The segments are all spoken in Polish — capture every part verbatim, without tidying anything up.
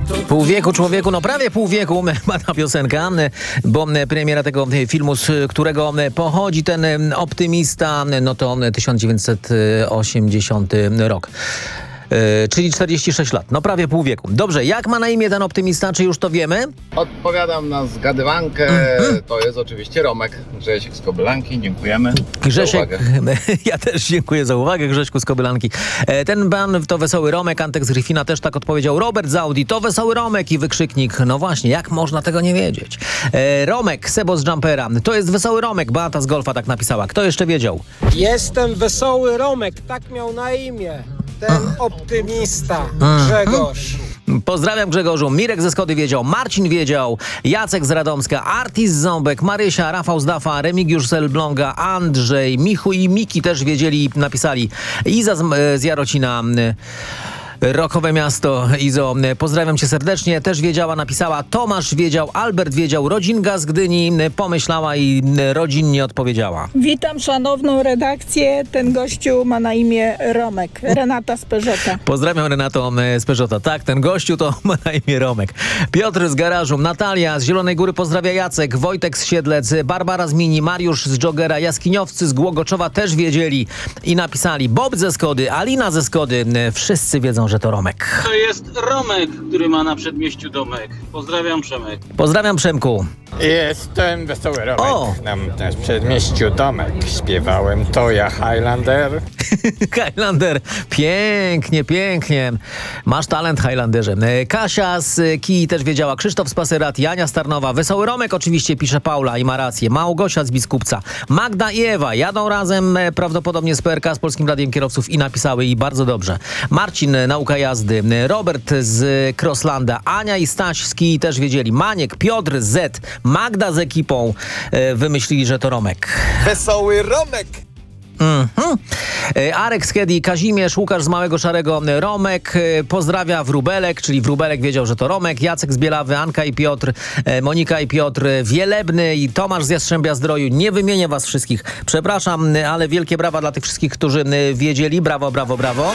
Pół wieku człowieku, no prawie pół wieku ma ta piosenka, bo premiera tego filmu, z którego pochodzi ten optymista, no to tysiąc dziewięćset osiemdziesiąty rok. Yy, czyli czterdzieści sześć lat, no prawie pół wieku. Dobrze, jak ma na imię ten optymista, czy już to wiemy? Odpowiadam na zgadywankę, mm-hmm. To jest oczywiście Romek, Grzesiek z Kobylanki, dziękujemy Grzesiek, za uwagę. Ja też dziękuję za uwagę, Grześku z Kobylanki. Ten pan to Wesoły Romek, Antek z Gryfina też tak odpowiedział. Robert z Audi, to Wesoły Romek i wykrzyknik. No właśnie, jak można tego nie wiedzieć? E, Romek, Sebo z Jumpera, to jest Wesoły Romek, Beata z Golfa tak napisała. Kto jeszcze wiedział? Jestem Wesoły Romek, tak miał na imię. Ten optymista, Grzegorz. Pozdrawiam Grzegorzu. Mirek ze Skody wiedział, Marcin wiedział, Jacek z Radomska, Artis z Ząbek, Marysia, Rafał z Dafa, Remigiusz z Elbląga, Andrzej, Michu i Miki też wiedzieli i napisali. Iza z, z Jarocina. Rokowe miasto. Izo, pozdrawiam cię serdecznie. Też wiedziała, napisała. Tomasz wiedział, Albert wiedział, rodzinka z Gdyni pomyślała i rodzinnie odpowiedziała. Witam szanowną redakcję. Ten gościu ma na imię Romek. Renata z Peugeota. Pozdrawiam Renato z Peugeota. Tak, ten gościu to ma na imię Romek. Piotr z Garażu, Natalia z Zielonej Góry pozdrawia Jacek, Wojtek z Siedlec, Barbara z Mini, Mariusz z Jogera, Jaskiniowcy z Głogoczowa też wiedzieli i napisali. Bob ze Skody, Alina ze Skody. Wszyscy wiedzą, że to Romek. To jest Romek, który ma na przedmieściu domek. Pozdrawiam, Przemek. Pozdrawiam, Przemku. Jestem Wesoły Romek. O! Na, na przedmieściu domek śpiewałem to ja Highlander. Highlander. Pięknie, pięknie. Masz talent, Highlanderze. Kasia z Kii też wiedziała. Krzysztof z Paserat, Jania Starnowa. Wesoły Romek oczywiście pisze Paula i ma rację. Małgosia z Biskupca. Magda i Ewa jadą razem prawdopodobnie z P R K, z Polskim Radiem Kierowców i napisały i bardzo dobrze. Marcin, nauka jazdy. Robert z Crosslanda. Ania i Staś z Kii też wiedzieli. Maniek, Piotr Z, Magda z ekipą wymyślili, że to Romek. Wesoły Romek! Mhm. Arek z Kedi, Kazimierz, Łukasz z Małego Szarego, Romek, pozdrawia Wróbelek, czyli Wróbelek wiedział, że to Romek, Jacek z Bielawy, Anka i Piotr, Monika i Piotr, Wielebny i Tomasz z Jastrzębia Zdroju. Nie wymienię was wszystkich, przepraszam, ale wielkie brawa dla tych wszystkich, którzy wiedzieli. Brawo, brawo, brawo.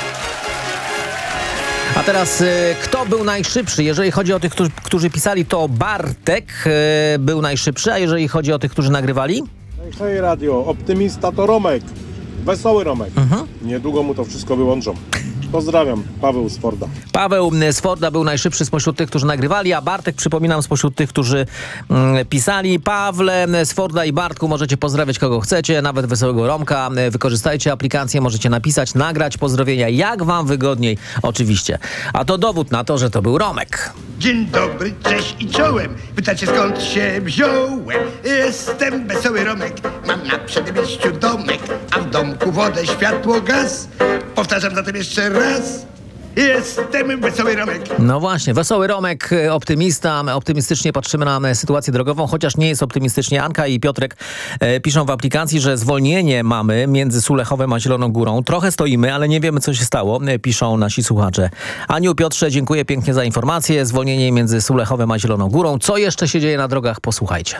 A teraz y, kto był najszybszy? Jeżeli chodzi o tych, którzy, którzy pisali, to Bartek y, był najszybszy, a jeżeli chodzi o tych, którzy nagrywali? Hej radio, optymista to Romek. Wesoły Romek. Mhm. Niedługo mu to wszystko wyłączą. Pozdrawiam, Paweł z Forda. Paweł z Forda był najszybszy spośród tych, którzy nagrywali, a Bartek, przypominam, spośród tych, którzy mm, pisali. Pawle z Forda i Bartku możecie pozdrawiać kogo chcecie, nawet Wesołego Romka. Wykorzystajcie aplikację, możecie napisać, nagrać pozdrowienia, jak wam wygodniej, oczywiście. A to dowód na to, że to był Romek. Dzień dobry, cześć i czołem. Pytacie, skąd się wziąłem? Jestem Wesoły Romek, mam na przedmieściu domek, a w domku wodę, światło, gaz. Powtarzam zatem jeszcze raz. Jestem Wesoły Romek. No właśnie, Wesoły Romek, optymista. Optymistycznie patrzymy na sytuację drogową, chociaż nie jest optymistycznie. Anka i Piotrek e, piszą w aplikacji, że zwolnienie mamy między Sulechowem a Zieloną Górą. Trochę stoimy, ale nie wiemy, co się stało, e, piszą nasi słuchacze. Aniu, Piotrze, dziękuję pięknie za informację. Zwolnienie między Sulechowem a Zieloną Górą. Co jeszcze się dzieje na drogach? Posłuchajcie.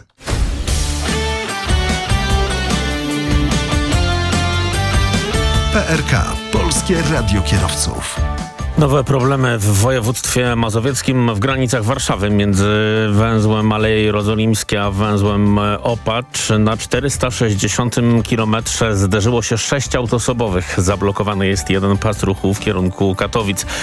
P R K. Polskie Radio Kierowców. Nowe problemy w województwie mazowieckim w granicach Warszawy między węzłem Aleje Jerozolimskie a węzłem Opacz. Na czterysta sześćdziesiątym kilometrze zderzyło się sześć autosobowych. Zablokowany jest jeden pas ruchu w kierunku Katowic.